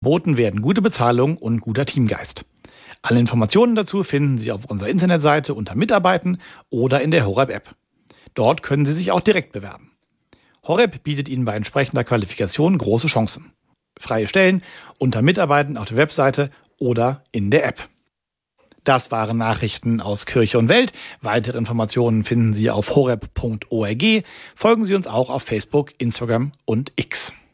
Geboten werden gute Bezahlung und guter Teamgeist. Alle Informationen dazu finden Sie auf unserer Internetseite unter Mitarbeiten oder in der Horeb-App. Dort können Sie sich auch direkt bewerben. Horeb bietet Ihnen bei entsprechender Qualifikation große Chancen. Freie Stellen unter Mitarbeiten auf der Webseite oder in der App. Das waren Nachrichten aus Kirche und Welt. Weitere Informationen finden Sie auf horeb.org. Folgen Sie uns auch auf Facebook, Instagram und X.